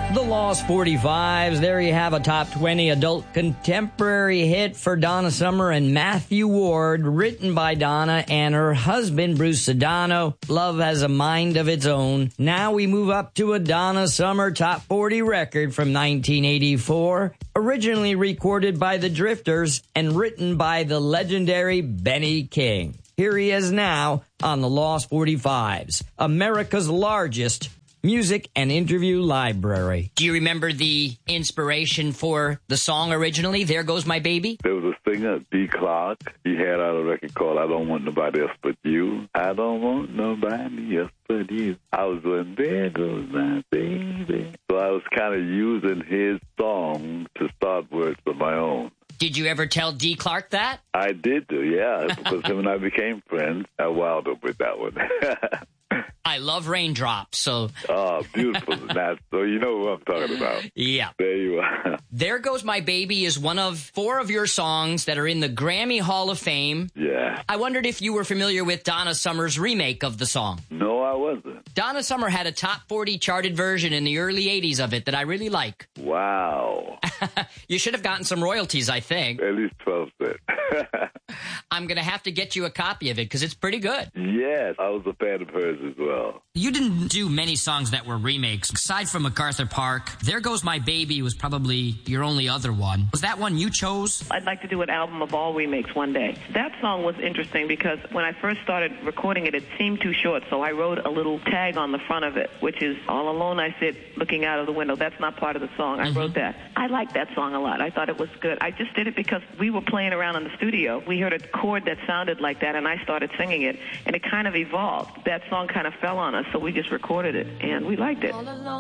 The Lost 45s. There you have a top 20 adult contemporary hit for Donna Summer and Matthew Ward, written by Donna and her husband, Bruce Sedano. Love Has a Mind of Its Own. Now we move up to a Donna Summer top 40 record from 1984, originally recorded by the Drifters and written by the legendary Benny King. Here he is now on the Lost 45s, America's largest music and interview library. Do you remember the inspiration for the song originally, There Goes My Baby? There was a singer, D. Clark. He had out a record called I Don't Want Nobody Else But You. I don't want nobody else but you. I was doing There Goes My Baby. So I was kind of using his song to start words of my own. Did you ever tell D. Clark that? I did do, yeah, because him and I became friends. I wound up with that one. I love Raindrops, so... Oh, beautiful. So you know what I'm talking about. Yeah. There you are. There Goes My Baby is one of 4 of your songs that are in the Grammy Hall of Fame. Yeah. I wondered if you were familiar with Donna Summer's remake of the song. No, I wasn't. Donna Summer had a top 40 charted version in the early 80s of it that I really like. Wow. You should have gotten some royalties, I think. At least 12 cents. I'm going to have to get you a copy of it because it's pretty good. Yes, I was a fan of hers as well. You didn't do many songs that were remakes. Aside from MacArthur Park, There Goes My Baby was probably your only other one. Was that one you chose? I'd like to do an album of all remakes one day. That song was interesting because when I first started recording it, it seemed too short, so I wrote a little tag on the front of it, which is, all alone I sit looking out of the window. That's not part of the song. I wrote that. I liked that song a lot. I thought it was good. I just did it because we were playing around in the studio. We heard a chord that sounded like that, and I started singing it, and it kind of evolved. That song kind of fell on us, so we just recorded it, and we liked it.